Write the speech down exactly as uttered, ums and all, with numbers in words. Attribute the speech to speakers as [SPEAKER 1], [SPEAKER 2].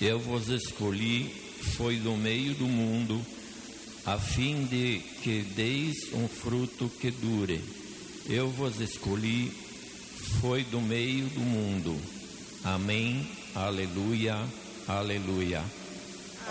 [SPEAKER 1] Eu vos escolhi, foi do meio do mundo, a fim de que deis um fruto que dure. Eu vos escolhi, foi do meio do mundo. Amém, aleluia, aleluia.